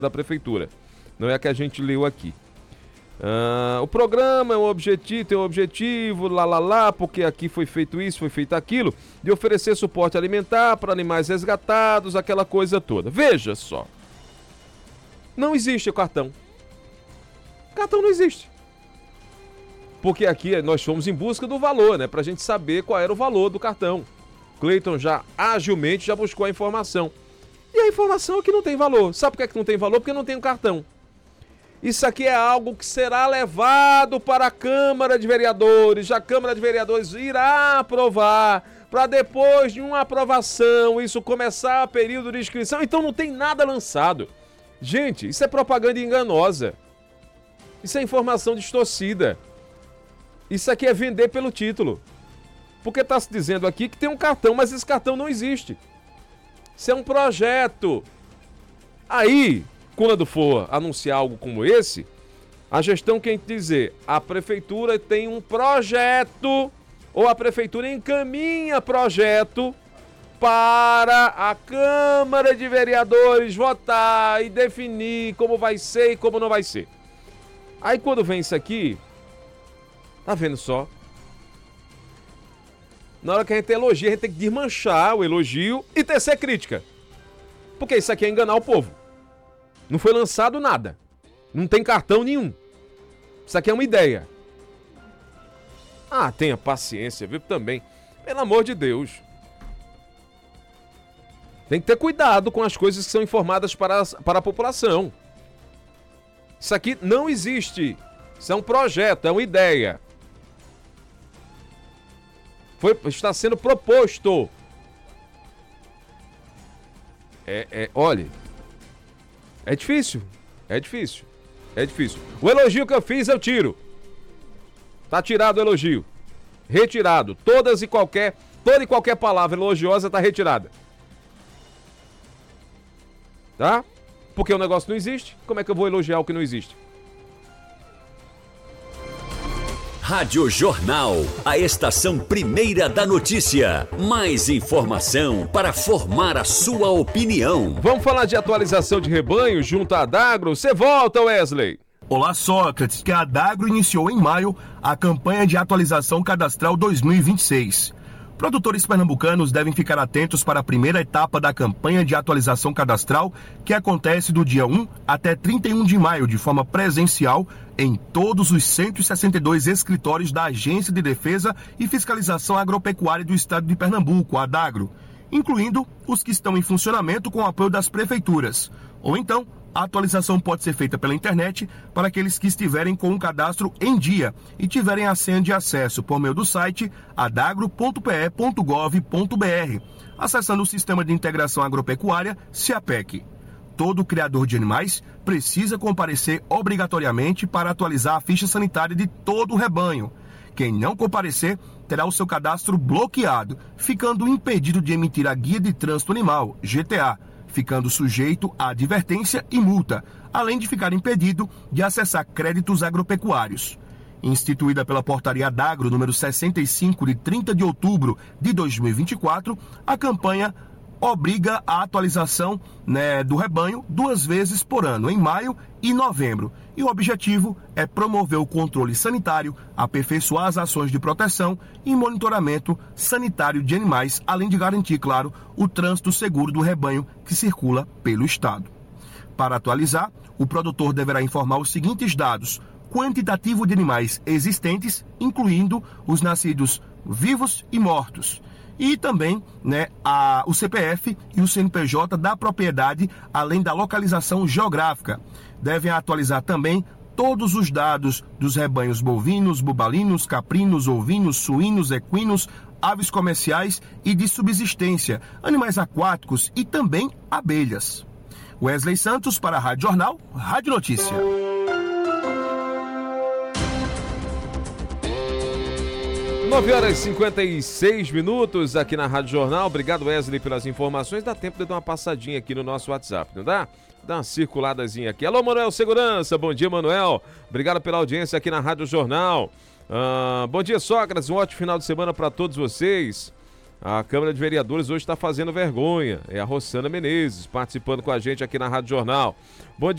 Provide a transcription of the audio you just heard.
da prefeitura. Não é a que a gente leu aqui. O programa tem o objetivo, porque aqui foi feito isso, foi feito aquilo, de oferecer suporte alimentar para animais resgatados, aquela coisa toda. Veja só. Não existe o cartão. O cartão não existe. Porque aqui nós fomos em busca do valor, né? Pra gente saber qual era o valor do cartão. Cleiton já agilmente já buscou a informação. E a informação é que não tem valor. Sabe por que não tem valor? Porque não tem um cartão. Isso aqui é algo que será levado para a Câmara de Vereadores. A Câmara de Vereadores irá aprovar, para depois de uma aprovação, isso começar o período de inscrição. Então não tem nada lançado. Gente, isso é propaganda enganosa. Isso é informação distorcida. Isso aqui é vender pelo título. Porque está se dizendo aqui que tem um cartão, mas esse cartão não existe. Isso é um projeto. Aí, quando for anunciar algo como esse, a gestão tem que dizer, a prefeitura tem um projeto, ou a prefeitura encaminha projeto para a Câmara de Vereadores votar e definir como vai ser e como não vai ser. Aí quando vem isso aqui, tá vendo só? Na hora que a gente elogia, a gente tem que desmanchar o elogio e tecer crítica. Porque isso aqui é enganar o povo. Não foi lançado nada. Não tem cartão nenhum. Isso aqui é uma ideia. Tenha paciência, viu? Também. Pelo amor de Deus. Tem que ter cuidado com as coisas que são informadas para a população. Isso aqui não existe. Isso é um projeto, é uma ideia. Está sendo proposto. Olha, é difícil. O elogio que eu fiz, eu tiro. Tá tirado o elogio. Retirado. Toda e qualquer palavra elogiosa tá retirada. Tá? Porque o negócio não existe. Como é que eu vou elogiar o que não existe? Rádio Jornal, a estação primeira da notícia. Mais informação para formar a sua opinião. Vamos falar de atualização de rebanho junto à Adagro? Você volta, Wesley. Olá, Sócrates, que a Adagro iniciou em maio a campanha de atualização cadastral 2026. Produtores pernambucanos devem ficar atentos para a primeira etapa da campanha de atualização cadastral, que acontece do dia 1 até 31 de maio, de forma presencial, em todos os 162 escritórios da Agência de Defesa e Fiscalização Agropecuária do Estado de Pernambuco, a Adagro, incluindo os que estão em funcionamento com o apoio das prefeituras. Ou então, a atualização pode ser feita pela internet para aqueles que estiverem com um cadastro em dia e tiverem a senha de acesso por meio do site adagro.pe.gov.br, acessando o Sistema de Integração Agropecuária, SIAPEC. Todo criador de animais precisa comparecer obrigatoriamente para atualizar a ficha sanitária de todo o rebanho. Quem não comparecer terá o seu cadastro bloqueado, ficando impedido de emitir a Guia de Trânsito Animal, GTA, ficando sujeito a advertência e multa, além de ficar impedido de acessar créditos agropecuários. Instituída pela Portaria Adagro número 65 de 30 de outubro de 2024, a campanha obriga a atualização do rebanho 2 vezes por ano, em maio e novembro. E o objetivo é promover o controle sanitário, aperfeiçoar as ações de proteção e monitoramento sanitário de animais, além de garantir, claro, o trânsito seguro do rebanho que circula pelo estado. Para atualizar, o produtor deverá informar os seguintes dados: quantitativo de animais existentes, incluindo os nascidos vivos e mortos. E também o CPF e o CNPJ da propriedade, além da localização geográfica. Devem atualizar também todos os dados dos rebanhos bovinos, bubalinos, caprinos, ovinos, suínos, equinos, aves comerciais e de subsistência, animais aquáticos e também abelhas. Wesley Santos para a Rádio Jornal, Rádio Notícia. 9h56 aqui na Rádio Jornal. Obrigado, Wesley, pelas informações. Dá tempo de dar uma passadinha aqui no nosso WhatsApp, não dá? Dá uma circuladazinha aqui. Alô, Manuel Segurança. Bom dia, Manuel. Obrigado pela audiência aqui na Rádio Jornal. Bom dia, Sócrates. Um ótimo final de semana para todos vocês. A Câmara de Vereadores hoje está fazendo vergonha. É a Rossana Menezes participando com a gente aqui na Rádio Jornal. Bom dia.